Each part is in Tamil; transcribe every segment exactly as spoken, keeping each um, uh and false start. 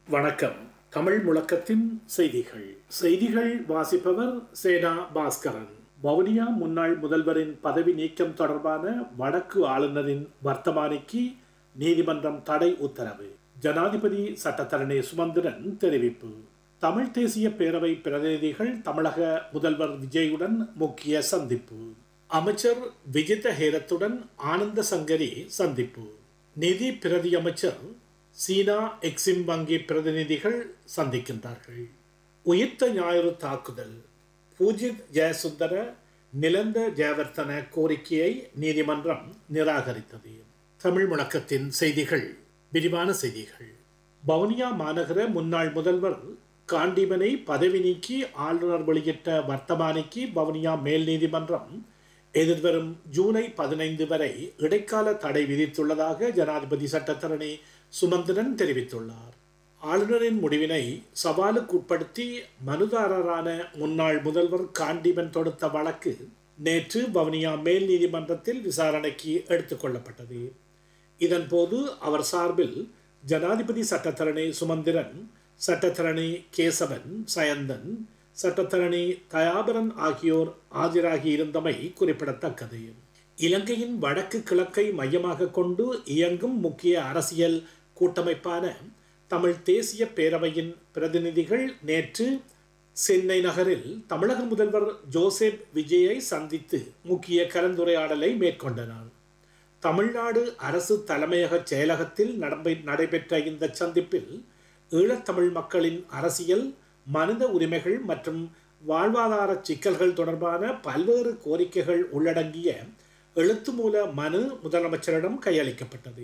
வணக்கம். தமிழ் முழக்கத்தின் செய்திகள் செய்திகள் வாசிப்பவர் சேனா பாஸ்கரன். வவுனியா முன்னாள் முதல்வரின் பதவி நீக்கம் தொடர்பான வடக்கு ஆளுநரின் வர்த்தமானிக்கு நீதிமன்றம் தடை உத்தரவு. ஜனாதிபதி சட்டத்தரணி சுமந்திரன் தெரிவிப்பு. தமிழ் தேசிய பேரவை பிரதிநிதிகள் தமிழக முதல்வர் விஜயுடன் முக்கிய சந்திப்பு. அமைச்சர் விஜித ஹேரத்துடன் ஆனந்த சங்கரி சந்திப்பு. நிதி பிரதி அமைச்சர் சீனா எக்ஸிம் வங்கி பிரதிநிதிகள் சந்திக்கின்றார்கள். உயிர்த்த ஞாயிறு தாக்குதல். பூஜித் ஜெயசுந்தர நிலந்த ஜெயவர்த்தன கோரிக்கையை நீதிமன்றம் நிராகரித்தது. தமிழ் முழக்கத்தின் செய்திகள். விரிவான செய்திகள். வவுனியா மாநகர முன்னாள் முதல்வர் காண்டீபனை பதவி நீக்கி ஆளுநர் வெளியிட்ட வர்த்தமானிக்கு வவுனியா மேல் நீதிமன்றம் எதிர்வரும் ஜூலை பதினைந்து வரை இடைக்கால தடை விதித்துள்ளதாக ஜனாதிபதி சட்டத்தரணி சுமந்திரன் தெரிவித்துள்ளார். ஆளுநரின் முடிவினை சவாலுக்குட்படுத்தி மனுதாரரான முன்னாள் முதல்வர் காண்டீபன் தொடுத்த வழக்கு நேற்று வவுனியா மேல் நீதிமன்றத்தில் விசாரணைக்கு எடுத்துக் கொள்ளப்பட்டது. இதன்போது அவர் சார்பில் ஜனாதிபதி சட்டத்தரணி சுமந்திரன், சட்டத்தரணி கேசவன் சயந்தன், சட்டத்தரணி தயாபரன் ஆகியோர் ஆஜராகி இருந்தமை குறிப்பிடத்தக்கது. இலங்கையின் வடக்கு கிழக்கை மையமாக கொண்டு இயங்கும் முக்கிய அரசியல் கூட்டமைப்பான தமிழ் தேசிய பேரவையின் பிரதிநிதிகள் நேற்று சென்னை நகரில் தமிழக முதல்வர் ஜோசப் விஜயை சந்தித்து முக்கிய கலந்துரையாடலை மேற்கொண்டனர். தமிழ்நாடு அரசு தலைமையக செயலகத்தில் நடைபெற்ற இந்த சந்திப்பில் ஈழத்தமிழ் மக்களின் அரசியல், மனித உரிமைகள் மற்றும் வாழ்வாதார சிக்கல்கள் தொடர்பான பல்வேறு கோரிக்கைகள் உள்ளடங்கிய எழுத்து மூல மனு முதலமைச்சரிடம் கையளிக்கப்பட்டது.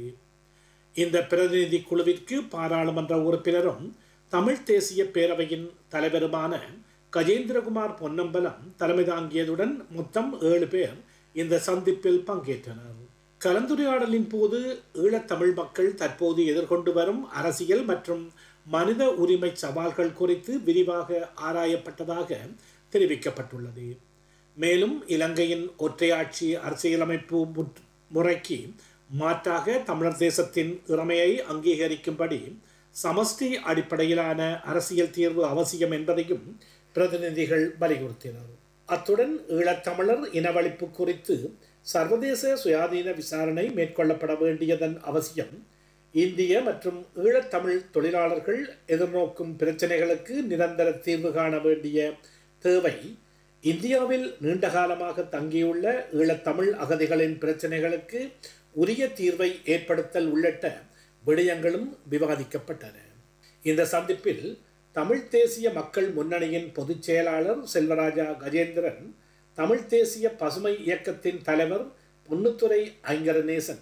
இந்த பிரதிநிதி குழுவிற்கு பாராளுமன்ற உறுப்பினரும் தமிழ் தேசிய பேரவையின் தலைவருமான கஜேந்திரகுமார் பொன்னம்பலம் தலைமை தாங்கியதுடன் மொத்தம் ஏழு பேர் இந்த சந்திப்பில் பங்கேற்றனர். கலந்துரையாடலின் போது ஈழத்தமிழ் மக்கள் தற்போது எதிர்கொண்டு வரும் அரசியல் மற்றும் மனித உரிமை சவால்கள் குறித்து விரிவாக ஆராயப்பட்டதாக தெரிவிக்கப்பட்டுள்ளது. மேலும் இலங்கையின் ஒற்றையாட்சி அரசியலமைப்பு முறைக்கு மாற்றாக தமிழர் தேசத்தின் இறைமையை அங்கீகரிக்கும்படி சமஷ்டி அடிப்படையிலான அரசியல் தீர்வு அவசியம் என்பதையும் பிரதிநிதிகள் வலியுறுத்தினர். அத்துடன் ஈழத்தமிழர் இனவழிப்பு குறித்து சர்வதேச சுயாதீன விசாரணை மேற்கொள்ளப்பட வேண்டியதன் அவசியம், இந்திய மற்றும் ஈழத்தமிழ் தொழிலாளர்கள் எதிர்நோக்கும் பிரச்சனைகளுக்கு நிரந்தர தீர்வு காண வேண்டிய தேவை, இந்தியாவில் நீண்டகாலமாக தங்கியுள்ள ஈழத்தமிழ் அகதிகளின் பிரச்சனைகளுக்கு உரிய தீர்வை ஏற்படுத்தல் உள்ளிட்ட விடயங்களும் விவாதிக்கப்பட்டன. இந்த சந்திப்பில் தமிழ் தேசிய மக்கள் முன்னணியின் பொதுச் செயலாளர் செல்வராஜா கஜேந்திரன், தமிழ் தேசிய பசுமை இயக்கத்தின் தலைவர் பொன்னுத்துரை ஐங்கரநேசன்,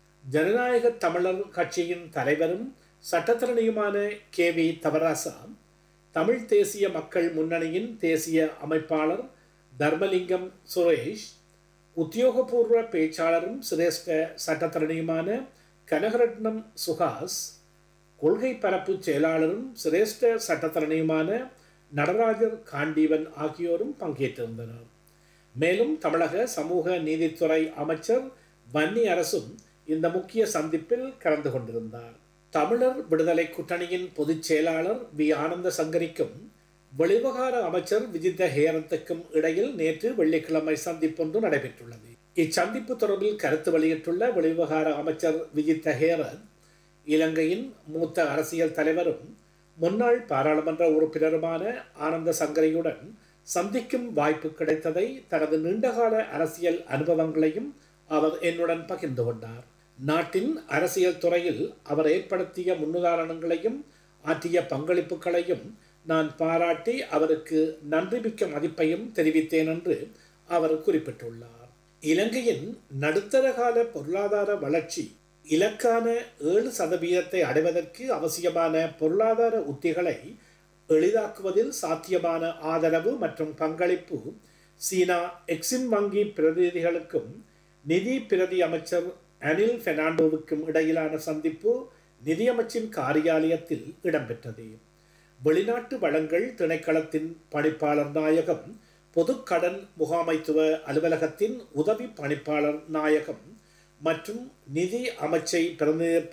ஜனநாயக தமிழர் கட்சியின் தலைவரும் சட்டத்தரணியுமான கே வி தவராசா, தமிழ் தேசிய மக்கள் முன்னணியின் தேசிய அமைப்பாளர் தர்மலிங்கம் சுரேஷ், உத்தியோகபூர்வ பேச்சாளரும் சிரேஷ்ட சட்டத்தரணியுமான கனகரட்னம் சுஹாஸ், கொள்கை பரப்பு செயலாளரும் சிரேஷ்ட சட்டத்தரணியுமான நடராஜர் காண்டீவன் ஆகியோரும் பங்கேற்றிருந்தனர். மேலும் தமிழக சமூக நீதித்துறை அமைச்சர் வன்னி அரசும் இந்த முக்கிய சந்திப்பில் கலந்து கொண்டிருந்தார். தமிழர் விடுதலை கூட்டணியின் பொதுச் செயலாளர் வி ஆனந்த சங்கரிக்கும் வெளிவகார அமைச்சர் விஜித ஹேரத்துக்கும் இடையில் நேற்று வெள்ளிக்கிழமை சந்திப்பொன்று நடைபெற்றுள்ளது. இச்சந்திப்பு தொடர்பில் கருத்து வெளியிட்டுள்ள வெளிவகார அமைச்சர் விஜித ஹேரத், இலங்கையின் மூத்த அரசியல் தலைவரும் முன்னாள் பாராளுமன்ற உறுப்பினருமான ஆனந்த சங்கரியுடன் சந்திக்கும் வாய்ப்பு கிடைத்ததை தனது நீண்டகால அரசியல் அனுபவங்களையும் அவர் என்னுடன் பகிர்ந்து கொண்டார். நாட்டின் அரசியல் துறையில் அவர் ஏற்படுத்திய முன்னுதாரணங்களையும் ஆற்றிய பங்களிப்புகளையும் நான் பாராட்டி அவருக்கு நன்றிமிக்க மதிப்பையும் தெரிவித்தேன் என்று அவர் குறிப்பிட்டுள்ளார். இலங்கையின் நடுத்தர கால பொருளாதார வளர்ச்சி இலக்கான ஏழு சதவீதத்தை அடைவதற்கு அவசியமான பொருளாதார உத்திகளை எளிதாக்குவதில் சாத்தியமான ஆதரவு மற்றும் பங்களிப்பு சீனா எக்ஸிம் வங்கி பிரதிநிதிகளுக்கும் நிதி பிரதி அமைச்சர் அனில் பெர்னாண்டோவுக்கும் இடையிலான சந்திப்பு நிதியமைச்சின் காரியாலயத்தில் இடம்பெற்றது. வெளிநாட்டு வளங்கள் திணைக்களத்தின் பணிப்பாளர் நாயகம், பொது கடன் முகாமைத்துவ அலுவலகத்தின் உதவி பணிப்பாளர் நாயகம் மற்றும் நிதி அமைச்சை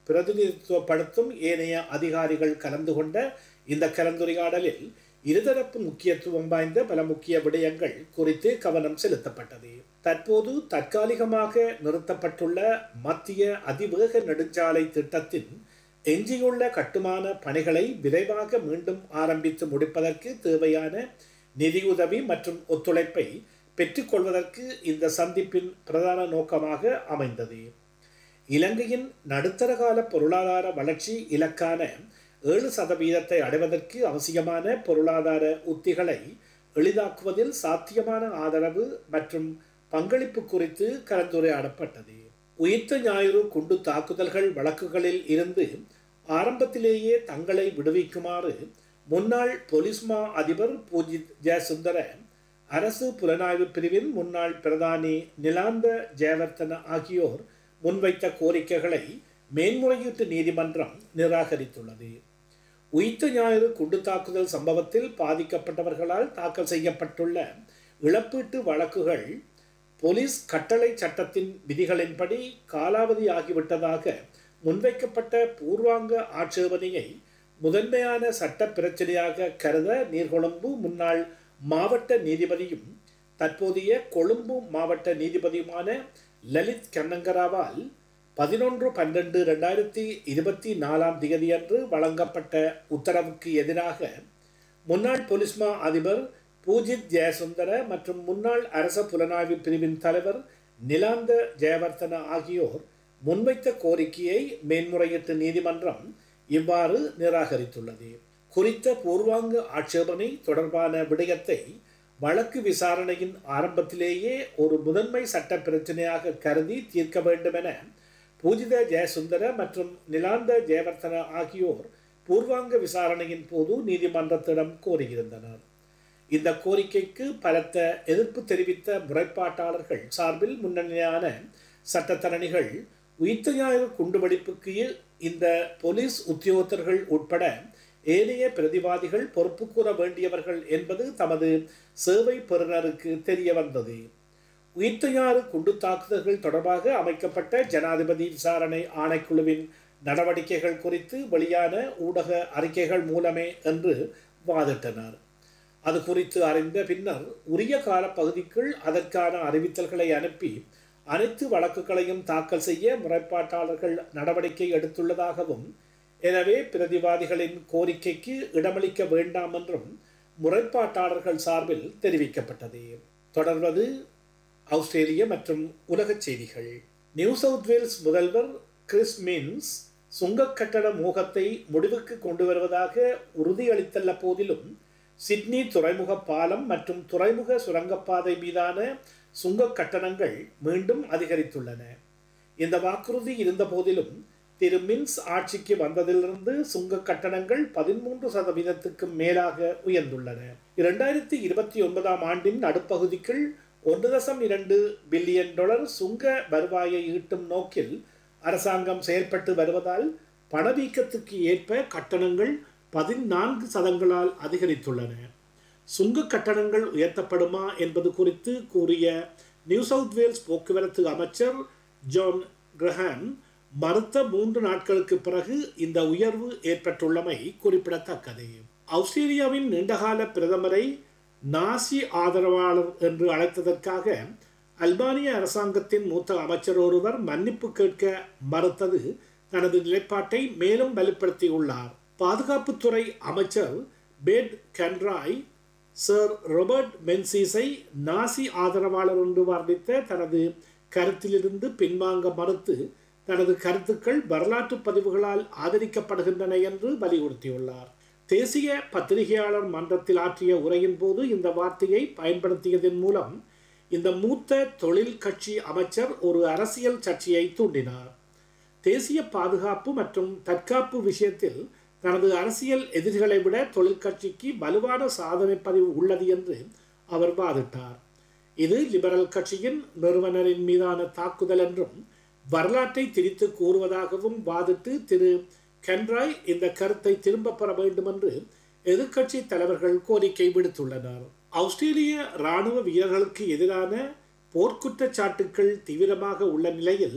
பிரதிநிதித்துவப்படுத்தும் ஏனைய அதிகாரிகள் கலந்து கொண்ட இந்த கலந்துரையாடலில் இருதரப்பு முக்கியத்துவம் வாய்ந்த பல முக்கிய விடயங்கள் குறித்து கவனம் செலுத்தப்பட்டது. தற்போது தற்காலிகமாக நிறுத்தப்பட்டுள்ள மத்திய அதிவேக நெடுஞ்சாலை திட்டத்தின் எஞ்சியுள்ள கட்டுமான பணிகளை விரைவாக மீண்டும் ஆரம்பித்து முடிப்பதற்கு தேவையான நிதியுதவி மற்றும் ஒத்துழைப்பை பெற்றுக்கொள்வதற்கு இந்த சந்திப்பின் பிரதான நோக்கமாக அமைந்தது. இலங்கையின் நடுத்தர கால பொருளாதார வளர்ச்சி இலக்கான ஏழு சதவீதத்தை அடைவதற்கு அவசியமான பொருளாதார உத்திகளை எளிதாக்குவதில் சாத்தியமான ஆதரவு மற்றும் பங்களிப்பு குறித்து கலந்துரையாடப்பட்டது. உயிர்த்த ஞாயிறு குண்டு தாக்குதல்கள் வழக்குகளில் இருந்து ஆரம்பத்திலேயே தங்களை விடுவிக்குமாறு முன்னாள் பொலிஸ்மா அதிபர் பூஜித் ஜெயசுந்தர, அரசு புலனாய்வு பிரிவின் முன்னாள் பிரதானி நிலாந்த ஜெயவர்தன ஆகியோர் முன்வைத்த கோரிக்கைகளை மேன்முறையீட்டு நீதிமன்றம் நிராகரித்துள்ளது. உயிர்த்த ஞாயிறு குண்டு தாக்குதல் சம்பவத்தில் பாதிக்கப்பட்டவர்களால் தாக்கல் செய்யப்பட்டுள்ள இழப்பீட்டு வழக்குகள் போலீஸ் கட்டளை சட்டத்தின் விதிகளின்படி காலாவதி ஆகிவிட்டதாக முன்வைக்கப்பட்ட பூர்வாங்க ஆட்சேபனையை முதன்மையான சட்ட பிரச்சனையாக கருத நீர்கொழும்பு முன்னாள் மாவட்ட நீதிபதியும் தற்போதைய கொழும்பு மாவட்ட நீதிபதியுமான லலித் கண்ணங்கராவால் பதினொன்று பன்னெண்டு ரெண்டாயிரத்தி இருபத்தி நாலாம் தேதியன்று வழங்கப்பட்ட உத்தரவுக்கு எதிராக முன்னாள் பொலிஸ்மா அதிபர் பூஜித் ஜெயசுந்தர மற்றும் முன்னாள் அரச புலனாய்வு பிரிவின் தலைவர் நிலாந்த ஜெயவர்தன ஆகியோர் முன்வைத்த கோரிக்கையை மேன்முறையீட்டு நீதிமன்றம் இவ்வாறு நிராகரித்துள்ளது. குறித்த பூர்வாங்க ஆட்சேபனை தொடர்பான விடயத்தை வழக்கு விசாரணையின் ஆரம்பத்திலேயே ஒரு முதன்மை சட்ட பிரச்சனையாக கருதி தீர்க்க வேண்டும் என பூஜித ஜெயசுந்தர மற்றும் நிலாந்த ஜெயவர்தன ஆகியோர் பூர்வாங்க விசாரணையின் போது நீதிமன்றத்திடம் கோரியிருந்தனர். இந்த கோரிக்கைக்கு பலத்த எதிர்ப்பு தெரிவித்த முறைப்பாட்டாளர்கள் சார்பில் முன்னணியான சட்டத்தரணிகள் உயிர்த்த ஞாயிறு குண்டுவெடிப்புக்கு இந்த போலீஸ் உத்தியோகத்தர்கள் உட்பட ஏனைய பிரதிவாதிகள் பொறுப்பு கூற வேண்டியவர்கள் என்பது தமது சேவை பெறுநருக்கு தெரிய வந்தது. உயிர்த்த ஞாயிறு குண்டு தாக்குதல்கள் தொடர்பாக அமைக்கப்பட்ட ஜனாதிபதி விசாரணை ஆணைக்குழுவின் நடவடிக்கைகள் குறித்து வெளியான ஊடக அறிக்கைகள் மூலமே என்று வாதிட்டனர். அது குறித்து அறிந்த பின்னர் உரிய கால பகுதிக்குள் அதற்கான அறிவித்தல்களை அனுப்பி அனைத்து வழக்குகளையும் தாக்கல் செய்ய முறைப்பாட்டாளர்கள் நடவடிக்கை எடுத்துள்ளதாகவும், எனவே பிரதிவாதிகளின் கோரிக்கைக்கு இடமளிக்க வேண்டாம் என்றும் முறைப்பாட்டாளர்கள் சார்பில் தெரிவிக்கப்பட்டது. தொடர்வது ஆஸ்திரேலிய மற்றும் உலக செய்திகள். நியூ சவுத் வேல்ஸ் முதல்வர் கிறிஸ் மின்ஸ் சுங்க கட்டண மோகத்தை முடிவுக்கு கொண்டு வருவதாக உறுதியளித்துள்ள போதிலும் சிட்னி துறைமுக பாலம் மற்றும் துறைமுக சுரங்கப்பாதை மீதான சுங்க கட்டணங்கள் மீண்டும் அதிகரித்துள்ளன. இந்த வாக்குறுதி இருந்த போதிலும் திரு மின்ஸ் ஆட்சிக்கு வந்ததிலிருந்து சுங்க கட்டணங்கள் பதிமூன்று சதவீதத்துக்கு மேலாக உயர்ந்துள்ளன. இரண்டாயிரத்தி இருபத்தி ஒன்பதாம் ஆண்டின் நடுப்பகுதிக்குள் ஒன்று தசம் இரண்டு பில்லியன் டாலர் சுங்க வருவாயை ஈட்டும் நோக்கில் அரசாங்கம் செயல்பட்டு வருவதால் பணவீக்கத்துக்கு ஏற்ப கட்டணங்கள் பதினான்கு சதங்களால் அதிகரித்துள்ளன. சுங்க கட்டணங்கள் உயர்த்தப்படுமா என்பது குறித்து கூறிய நியூ சவுத் வேல்ஸ் போக்குவரத்து அமைச்சர் ஜான் கிரஹாம் மறுத்த மூன்று நாட்களுக்கு பிறகு இந்த உயர்வு ஏற்பட்டுள்ளமை குறிப்பிடத்தக்கது. ஆஸ்திரேலியாவின் நீண்டகால பிரதமரை நாசி ஆதரவாளர் என்று அழைத்ததற்காக அல்பானிய அரசாங்கத்தின் மூத்த அமைச்சர் ஒருவர் மன்னிப்பு கேட்க மறுத்தது தனது நிலைப்பாட்டை மேலும் வலுப்படுத்தியுள்ளார். பாதுகாப்புத்துறை அமைச்சர் பேட் கன்ராய் சர் ராபர்ட் மென்சிஸை நாசி ஆதரவாளர் என்று வர்ணித்த தனது கருத்திலிருந்து பின்வாங்க மறுத்து தனது கருத்துக்கள் வரலாற்று பதிவுகளால் ஆதரிக்கப்படுகின்றன என்று வலியுறுத்தியுள்ளார். தேசிய பத்திரிகையாளர் மன்றத்தில் ஆற்றிய உரையின் போது இந்த வார்த்தையை பயன்படுத்தியதன் மூலம் இந்த மூத்த தொழில் கட்சி அமைச்சர் ஒரு அரசியல் சர்ச்சையை தூண்டினார். தேசிய பாதுகாப்பு மற்றும் தற்காப்பு விஷயத்தில் தனது அரசியல் எதிரிகளை விட தொழிற்கட்சிக்கு வலுவான சாதனை பதிவு உள்ளது என்று அவர் வாதிட்டார். இது லிபரல் கட்சியின் நிறுவனரின் மீதான தாக்குதல் என்றும் வரலாற்றை திரித்து கூறுவதாகவும் வாதிட்டு திரு கன்ராய் இந்த கருத்தை திரும்ப பெற வேண்டும் என்று எதிர்க்கட்சி தலைவர்கள் கோரிக்கை விடுத்துள்ளனர். ஆஸ்திரேலிய இராணுவ வீரர்களுக்கு எதிரான போர்க்குற்றச்சாட்டுக்கள் தீவிரமாக உள்ள நிலையில்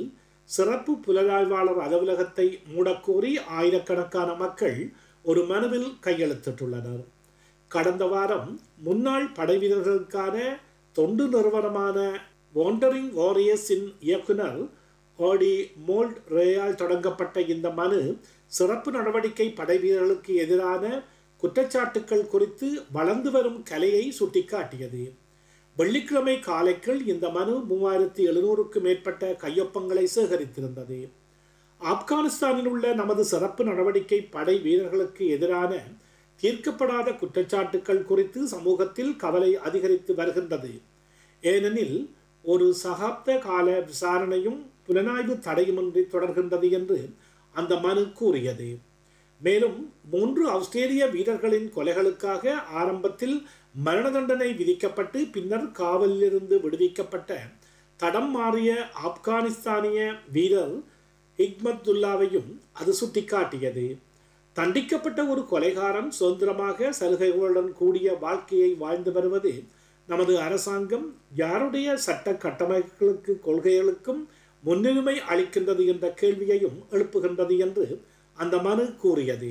சிறப்பு புலனாய்வாளர் அலுவலகத்தை மூடக்கோரி ஆயிரக்கணக்கான மக்கள் ஒரு மனுவில் கையெழுத்திட்டுள்ளனர். கடந்த வாரம் முன்னாள் படைவீரர்களுக்கான தொண்டு நிறுவனமான வாண்டரிங் வாரியர்ஸின் இயக்குனர் ஆடி மோல்ட் ரேயால் தொடங்கப்பட்ட இந்த மனு சிறப்பு நடவடிக்கை படைவீரர்களுக்கு எதிரான குற்றச்சாட்டுக்கள் குறித்து வளர்ந்து வரும் கலையை சுட்டிக்காட்டியது. வெள்ளிக்கிழமை காலைக்குள் இந்த மனு மூவாயிரத்தி எழுநூறுக்கும் மேற்பட்ட கையொப்பங்களை சேகரித்திருந்தது. ஆப்கானிஸ்தானில் உள்ள நமது சிறப்பு நடவடிக்கை படை வீரர்களுக்கு எதிரான தீர்க்கப்படாத குற்றச்சாட்டுக்கள் குறித்து சமூகத்தில் கவலை அதிகரித்து வருகின்றது. ஏனெனில் ஒரு சகாப்த கால விசாரணையும் புலனாய்வு தடையுமின்றி தொடர்கின்றது என்று அந்த மனு கூறியது. மேலும் மூன்று ஆஸ்திரேலிய வீரர்களின் கொலைகளுக்காக ஆரம்பத்தில் மரண தண்டனை விதிக்கப்பட்டு பின்னர் காவலிலிருந்து விடுவிக்கப்பட்ட தடம் மாறிய ஆப்கானிஸ்தானிய வீரர் ஹிக்மத்துல்லாவையும் அது சுட்டிக்காட்டியது. தண்டிக்கப்பட்ட ஒரு கொலைகாரன் சுதந்திரமாக சலுகைகளுடன் கூடிய வாழ்க்கையை வாழ்ந்து வருவது நமது அரசாங்கம் யாருடைய சட்ட கட்டமைப்புகளுக்கு கொள்கைகளுக்கும் முன்னுரிமை அளிக்கின்றது என்ற கேள்வியையும் எழுப்புகின்றது என்று அந்த மனு கூறியது.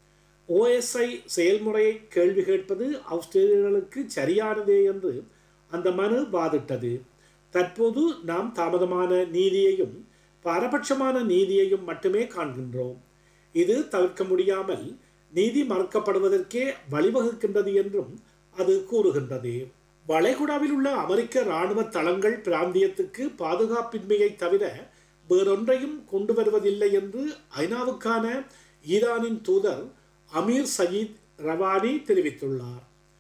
ஓஎஸ்ஐ செயல்முறையை கேள்வி கேட்பது ஆஸ்திரேலியர்களுக்கு சரியானதே என்று அந்த மனு வாதிட்டது. தற்போது நாம் தாமதமான நீதியையும் பாரபட்சமான நீதியையும் மட்டுமே காண்கின்றோம். இது தவிர்க்க முடியாமல் நீதி மறுக்கப்படுவதற்கே வழிவகுக்கின்றது என்றும் அது கூறுகின்றது. வளைகுடாவில் உள்ள அமெரிக்க இராணுவ தளங்கள் பிராந்தியத்துக்கு பாதுகாப்பின்மையை தவிர வேறொன்றையும் கொண்டு வருவதில்லை என்று ஐநாவுக்கான ஈரானின் தூதர் அமீர் சயீத் ரவானி தெரிவித்துள்ளார்.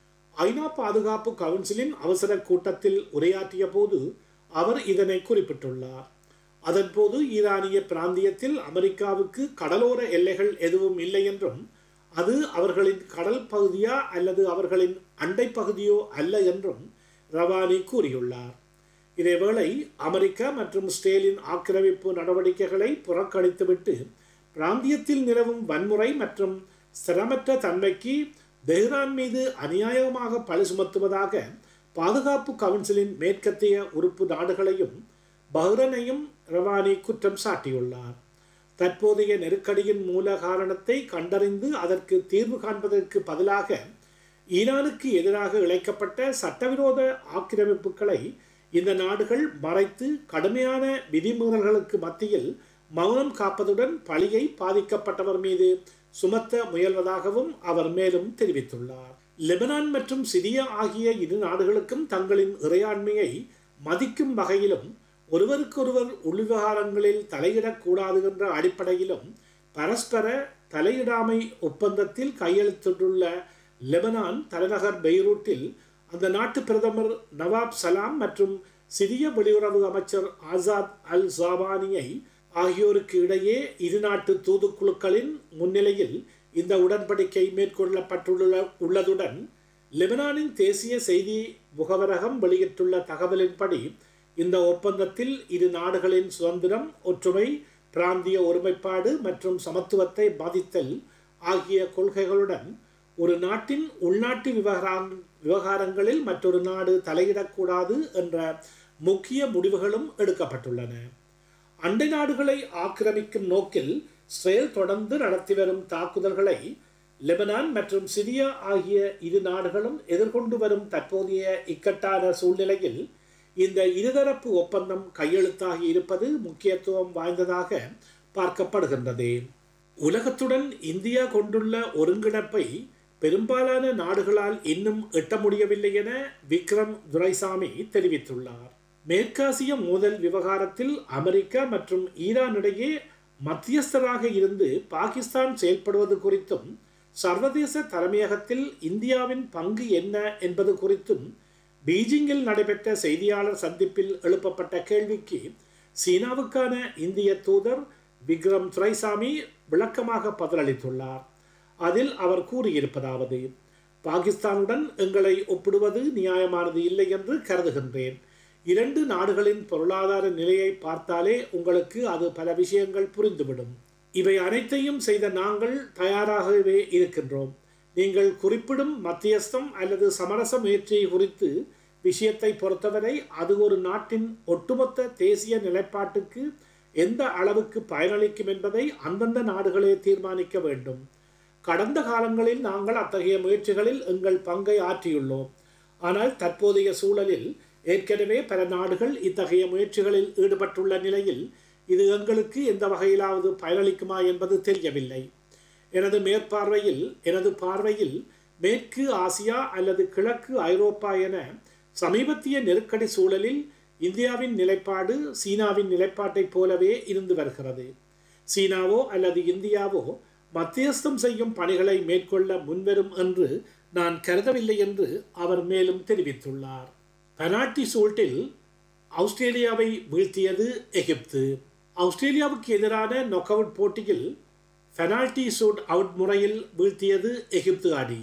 ஐநா பாதுகாப்பு கவுன்சிலின் அவசர கூட்டத்தில் உரையாற்றிய போது அவர் இதனை குறிப்பிட்டுள்ளார். அதன்போது ஈரானிய பிராந்தியத்தில் அமெரிக்காவுக்கு கடலோர எல்லைகள் எதுவும் இல்லை என்றும் அது அவர்களின் கடல் பகுதியா அல்லது அவர்களின் அண்டை பகுதியோ அல்ல என்றும் ரவானி கூறியுள்ளார். இதேவேளை அமெரிக்கா மற்றும் இஸ்ரேலின் ஆக்கிரமிப்பு நடவடிக்கைகளை புறக்கணித்துவிட்டு பிராந்தியத்தில் நிலவும் வன்முறை மற்றும் ஸ்திரமற்ற தன்மைக்கு தெஹ்ரான் மீது அநியாயமாக பழி சுமத்துவதாக பாதுகாப்பு கவுன்சிலின் மேற்கத்திய உறுப்பு நாடுகளையும் பஹ்ரைனையும் ரவானி குற்றம் சாட்டியுள்ளார். தற்போதைய நெருக்கடியின் மூல காரணத்தை கண்டறிந்து அதற்கு தீர்வு காண்பதற்கு பதிலாக ஈரானுக்கு எதிராக இழைக்கப்பட்ட சட்டவிரோத ஆக்கிரமிப்புகளை இந்த நாடுகள் மறைத்து கடுமையான விதிமீறல்களுக்கு மத்தியில் மௌனம் காப்பதுடன் பழியை பாதிக்கப்பட்டவர் மீது சுமத்த முயல்வதாகவும் அவர் மேலும் தெரிவித்துள்ளார். லெபனான் மற்றும் சிரியா ஆகிய இரு நாடுகளுக்கும் தங்களின் இறையாண்மையை மதிக்கும் வகையிலும் ஒருவருக்கொருவர் உள்விவகாரங்களில் தலையிடக்கூடாது என்ற அடிப்படையிலும் பரஸ்பர தலையிடாமை ஒப்பந்தத்தில் கையெழுத்திட்டுள்ள லெபனான் தலைநகர் பெய்ரூட்டில் அந்த நாட்டு பிரதமர் நவாப் சலாம் மற்றும் சிரிய வெளியுறவு அமைச்சர் ஆசாத் அல் ஜாபானியை ஆகியோருக்கு இடையே இரு நாட்டு தூதுக்குழுக்களின் முன்னிலையில் இந்த உடன்படிக்கை மேற்கொள்ளப்பட்டுள்ள உள்ளதுடன் லெபனானின் தேசிய செய்தி முகவரகம் வெளியிட்டுள்ள தகவலின்படி இந்த ஒப்பந்தத்தில் இரு நாடுகளின் சுதந்திரம், ஒற்றுமை, பிராந்திய ஒருமைப்பாடு மற்றும் சமத்துவத்தை பாதித்தல் ஆகிய கொள்கைகளுடன் ஒரு நாட்டின் உள்நாட்டு விவகார விவகாரங்களில் மற்றொரு நாடு தலையிடக்கூடாது என்ற முக்கிய முடிவுகளும் எடுக்கப்பட்டுள்ளன. அண்டை நாடுகளை ஆக்கிரமிக்கும் நோக்கில் இஸ்ரேல் தொடர்ந்து நடத்தி வரும் தாக்குதல்களை லெபனான் மற்றும் சிரியா ஆகிய இரு நாடுகளும் எதிர்கொண்டு வரும் தற்போதைய இக்கட்டான சூழ்நிலையில் இந்த இருதரப்பு ஒப்பந்தம் கையெழுத்தாகி இருப்பது முக்கியத்துவம் வாய்ந்ததாக பார்க்கப்படுகின்றது. உலகத்துடன் இந்தியா கொண்டுள்ள ஒருங்கிணைப்பை பெரும்பாலான நாடுகளால் இன்னும் எட்ட முடியவில்லை என விக்ரம் துரைசாமி தெரிவித்துள்ளார். மேற்காசிய மோதல் விவகாரத்தில் அமெரிக்கா மற்றும் ஈரான் இடையே மத்தியஸ்தராக இருந்து பாகிஸ்தான் செயல்படுவது குறித்தும் சர்வதேச தலைமையகத்தில் இந்தியாவின் பங்கு என்ன என்பது குறித்தும் பீஜிங்கில் நடைபெற்ற செய்தியாளர் சந்திப்பில் எழுப்பப்பட்ட கேள்விக்கு சீனாவுக்கான இந்திய தூதர் விக்ரம் துரைசாமி விளக்கமாக பதிலளித்துள்ளார். அதில் அவர் கூறியிருப்பதாவது: பாகிஸ்தானுடன் எங்களை ஒப்பிடுவது நியாயமானது இல்லை என்று கருதுகின்றேன். இரண்டு நாடுகளின் பொருளாதார நிலையை பார்த்தாலே உங்களுக்கு அது பல விஷயங்கள் புரிந்துவிடும். இவை அனைத்தையும் செய்த நாங்கள் தயாராகவே இருக்கின்றோம். நீங்கள் குறிப்பிடும் மத்தியஸ்தம் அல்லது சமரச முயற்சி குறித்து விஷயத்தை பொறுத்தவரை அது ஒரு நாட்டின் ஒட்டுமொத்த தேசிய நிலைப்பாட்டுக்கு எந்த அளவுக்கு பயனளிக்கும் என்பதை அந்தந்த நாடுகளே தீர்மானிக்க வேண்டும். கடந்த காலங்களில் நாங்கள் அத்தகைய முயற்சிகளில் எங்கள் பங்கை ஆற்றியுள்ளோம். ஆனால் தற்போதைய சூழலில் ஏற்கனவே பல நாடுகள் இத்தகைய முயற்சிகளில் ஈடுபட்டுள்ள நிலையில் இது எங்களுக்கு எந்த வகையிலாவது பயனளிக்குமா என்பது தெரியவில்லை. எனது மேற்பார்வையில் எனது பார்வையில் மேற்கு ஆசியா அல்லது கிழக்கு ஐரோப்பா என சமீபத்திய நெருக்கடி சூழலில் இந்தியாவின் நிலைப்பாடு சீனாவின் நிலைப்பாட்டைப் போலவே இருந்து வருகிறது. சீனாவோ அல்லது இந்தியாவோ மத்தியஸ்தம் செய்யும் பணிகளை மேற்கொள்ள முன்வரும் என்று நான் கருதவில்லை என்று அவர் மேலும் தெரிவித்துள்ளார். பெனால்டி சூட்டில் ஆஸ்திரேலியாவை வீழ்த்தியது எகிப்து. ஆஸ்திரேலியாவுக்கு எதிரான நாக் அவுட் போட்டியில் பெனால்டி சூட் அவுட் முறையில் வீழ்த்தியது எகிப்து அணி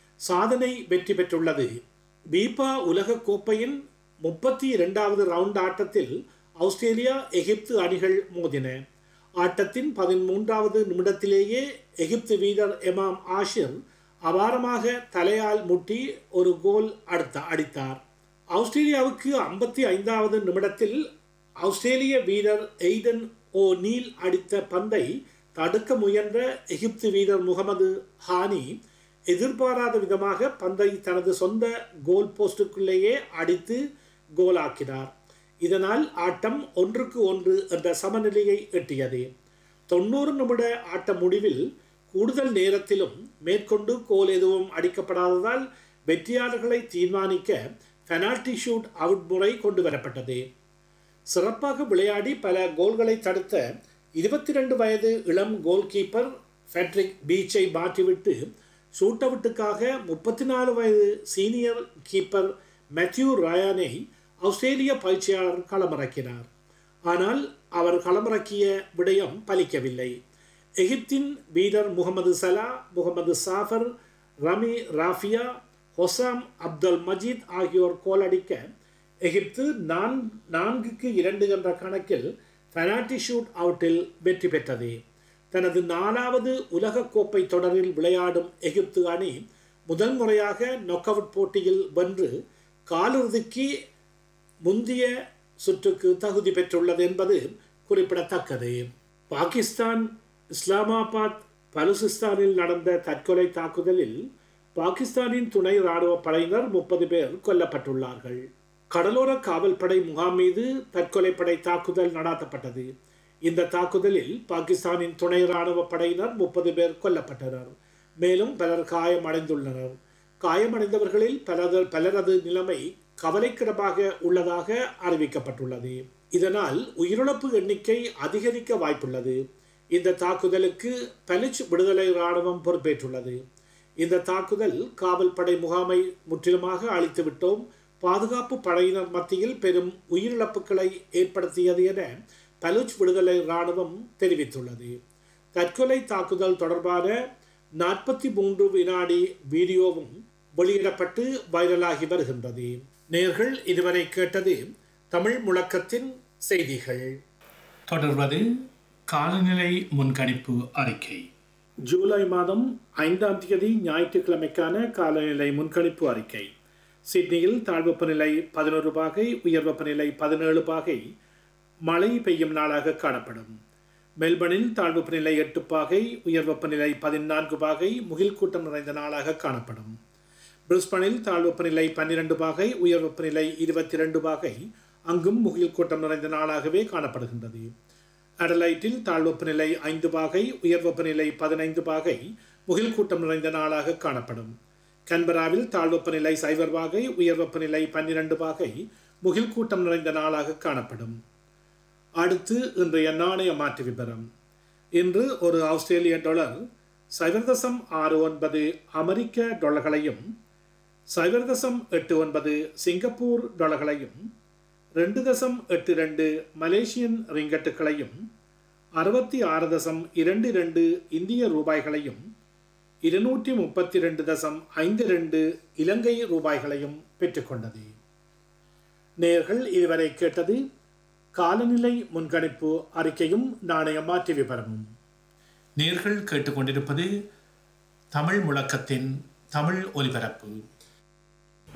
சாதனை வெற்றி பெற்றுள்ளது. பீபா உலக கோப்பையின் முப்பத்தி இரண்டாவது ரவுண்ட் ஆட்டத்தில் ஆஸ்திரேலியா எகிப்து அணிகள் மோதின. ஆட்டத்தின் பதிமூன்றாவது நிமிடத்திலேயே எகிப்து வீரர் எமாம் ஆஷிர் அபாரமாக தலையால் முட்டி ஒரு கோல் அடுத்த அடித்தார். ஆஸ்திரேலியாவுக்கு ஐம்பத்தி ஐந்தாவது நிமிடத்தில் ஆஸ்திரேலிய வீரர் எய்டன் ஓ நீல் அடித்த பந்தை தடுக்க முயன்ற எகிப்து வீரர் முகமது ஹானி எதிர்பாராத விதமாக பந்தை தனது சொந்த கோல் போஸ்டுக்குள்ளேயே அடித்து கோலாக்கினார். இதனால் ஆட்டம் ஒன்றுக்கு ஒன்று என்ற சமநிலையை எட்டியது. தொண்ணூறு நிமிட ஆட்ட முடிவில் கூடுதல் நேரத்திலும் மேற்கொண்டு கோல் எதுவும் அடிக்கப்படாததால் வெற்றியாளர்களை தீர்மானிக்க பெனால்டி ஷூட் அவுட் முறை கொண்டு வரப்பட்டது. சிறப்பாக விளையாடி பல கோல்களை தடுத்த இருபத்தி ரெண்டு வயது இளம் கோல் கீப்பர் ஃபெட்ரிக் பீச்சை மாற்றிவிட்டு ஷூட் அவுட்டுக்காக முப்பத்தி நாலு வயது சீனியர் கீப்பர் மேத்யூ ரயானை ஆஸ்திரேலிய பயிற்சியாளர் களமிறக்கினார். ஆனால் அவர் களமிறக்கிய விடயம் பலிக்கவில்லை. எகிப்தின் வீரர் முகமது சலா, முகமது சாஃபர், ரமி ராஃபியா, ஹொசாம் அப்துல் மஜீத் ஆகியோர் கோலடிக்க எகிப்து நான் நான்குக்கு இரண்டு என்ற கணக்கில் பெனால்டி ஷூட் அவுட்டில் வெற்றி பெற்றது. தனது நாலாவது உலக கோப்பை தொடரில் விளையாடும் எகிப்து அணி முதல் முறையாக நாக் அவுட் போட்டியில் வென்று காலிறுதிக்கு முந்தைய சுற்றுக்கு தகுதி பெற்றுள்ளது என்பது குறிப்பிடத்தக்கது. பாகிஸ்தான் இஸ்லாமாபாத் பலுசிஸ்தானில் நடந்த தற்கொலை தாக்குதலில் பாகிஸ்தானின் துணை இராணுவ படையினர் முப்பது பேர் கொல்லப்பட்டுள்ளார்கள். கடலோர காவல்படை முகாம் மீது தற்கொலை படை தாக்குதல் நடாத்தப்பட்டது. இந்த தாக்குதலில் பாகிஸ்தானின் துணை இராணுவ படையினர் முப்பது பேர் கொல்லப்பட்டனர். மேலும் பலர் காயமடைந்துள்ளனர். காயமடைந்தவர்களில் பலர் பலரது நிலைமை கவலைக்கிடமாக உள்ளதாக அறிவிக்கப்பட்டுள்ளது. இதனால் உயிரிழப்பு எண்ணிக்கை அதிகரிக்க வாய்ப்புள்ளது. இந்த தாக்குதலுக்கு பலுச் விடுதலை இராணுவம் பொறுப்பேற்றுள்ளது. இந்த தாக்குதல் காவல் படை முகாமை முற்றிலுமாக அழித்துவிட்டோம், பாதுகாப்பு படையினர் மத்தியில் பெரும் உயிரிழப்புகளை ஏற்படுத்தியது என பலுச் விடுதலை இராணுவம் தெரிவித்துள்ளது. தற்கொலை தாக்குதல் தொடர்பான நாற்பத்தி மூன்று வினாடி வீடியோவும் வெளியிடப்பட்டு வைரலாகி வருகின்றது. நேயர்கள் இதுவரை கேட்டது தமிழ் முழக்கத்தின் செய்திகள். தொடர்வது காலநிலை முன்கணிப்பு அறிக்கை. ஜூலை மாதம் ஐந்தாம் தேதி ஞாயிற்றுக்கிழமைக்கான காலநிலை முன்கணிப்பு அறிக்கை. சிட்னியில் தாழ்வெப்பநிலை பதினொரு பாகை, உயர்வெப்பநிலை பதினேழு பாகை, மழை பெய்யும் நாளாக காணப்படும். மெல்பர்னில் தாழ்வெப்பநிலை எட்டு பாகை, உயர்வெப்பநிலை பதினான்கு பாகை, முகில் கூட்டம் நிறைந்த நாளாக காணப்படும். பிரிஸ்பனில் தாழ்வெப்பநிலை பன்னிரண்டு பாகை, உயர்வெப்பநிலை இருபத்தி இரண்டு பாகை, அங்கும் முகில் கூட்டம் நிறைந்த நாளாகவே காணப்படுகின்றது. அடலைட்டில் தாழ்வெப்பநிலை ஐந்து பாகை, உயர்வெப்பநிலை பதினைந்து பாகை, முகில் கூட்டம் நிறைந்த நாளாக காணப்படும். கன்பராவில் தாழ்வெப்பநிலை சைபர் பாகை, உயர்வெப்பநிலை பன்னிரண்டு பாகை, முகில் கூட்டம் நிறைந்த நாளாக காணப்படும். அடுத்து இன்றைய நாணய மாற்று விபரம். இன்று ஒரு ஆஸ்திரேலிய டாலர் சைபர் தசம் ஆறு ஒன்பது அமெரிக்க டாலர்களையும் சைபர் தசம் எட்டு ஒன்பது சிங்கப்பூர் டாலர்களையும் ரெண்டு தசம் எட்டு ரெண்டு மலேசியன் ரிங்கட்டுகளையும் அறுபத்தி ஆறு தசம் இரண்டு இரண்டு இந்திய ரூபாய்களையும் இருநூற்றி முப்பத்தி ரெண்டு தசம் ஐந்து ரெண்டு இலங்கை ரூபாய்களையும் பெற்றுக்கொண்டது. நேயர்கள் இதுவரை கேட்டது காலநிலை முன்கணிப்பு அறிக்கையும் நாணய மாற்று விபரமும். நேயர்கள் கேட்டுக்கொண்டிருப்பது தமிழ் முழக்கத்தின் தமிழ் ஒலிபரப்பு.